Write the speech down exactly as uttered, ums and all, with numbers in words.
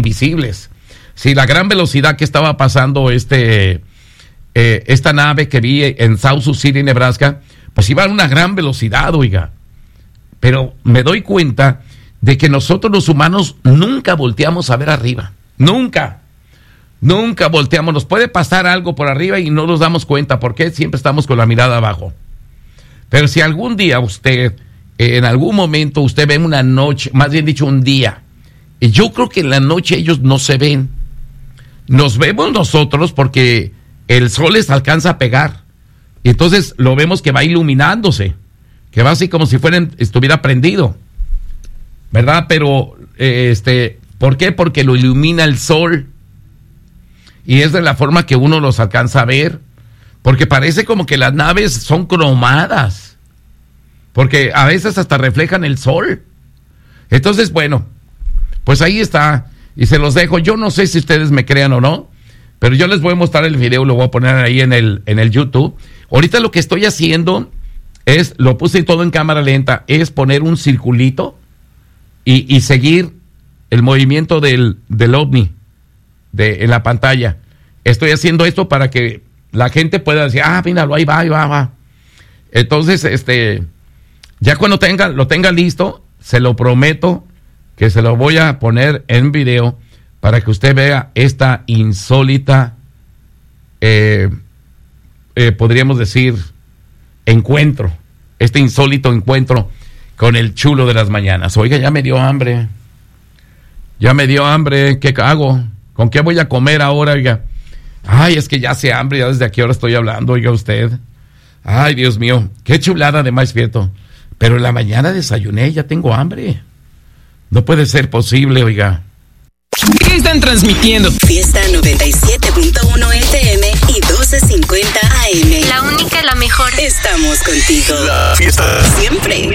invisibles. Sí, la gran velocidad que estaba pasando este, eh, esta nave que vi en South Sioux City, Nebraska, pues iba a una gran velocidad, oiga. Pero me doy cuenta de que nosotros los humanos nunca volteamos a ver arriba. Nunca. Nunca volteamos. Nos puede pasar algo por arriba y no nos damos cuenta porque siempre estamos con la mirada abajo. Pero si algún día usted, eh, en algún momento usted ve una noche, más bien dicho un día, y yo creo que en la noche ellos no se ven. Nos vemos nosotros porque el sol les alcanza a pegar. Y entonces lo vemos que va iluminándose, que va así como si fuera, estuviera prendido, ¿verdad? Pero, eh, este, ¿por qué? Porque lo ilumina el sol. Y es de la forma que uno los alcanza a ver. Porque parece como que las naves son cromadas. Porque a veces hasta reflejan el sol. Entonces, bueno, pues ahí está. Y se los dejo. Yo no sé si ustedes me crean o no, pero yo les voy a mostrar el video, lo voy a poner ahí en el, en el YouTube. Ahorita lo que estoy haciendo es, lo puse todo en cámara lenta, es poner un circulito y, y seguir el movimiento del, del ovni de, en la pantalla. Estoy haciendo esto para que la gente pueda decir, ah, míralo, ahí va, ahí va, va. Entonces, este, ya cuando tenga, lo tenga listo, se lo prometo que se lo voy a poner en video para que usted vea esta insólita, eh, eh, podríamos decir, encuentro, este insólito encuentro con el chulo de las mañanas. Oiga, ya me dio hambre, ya me dio hambre, ¿qué hago? ¿Con qué voy a comer ahora, oiga? Ay, es que ya hace hambre, ya desde aquí ahora estoy hablando, oiga usted. Ay, Dios mío, qué chulada de maíz prieto. Pero en la mañana desayuné, ya tengo hambre. No puede ser posible, oiga. ¿Qué están transmitiendo? Fiesta noventa y siete punto uno F M y doce cincuenta A M. La única, la mejor. Estamos contigo. La fiesta. Siempre.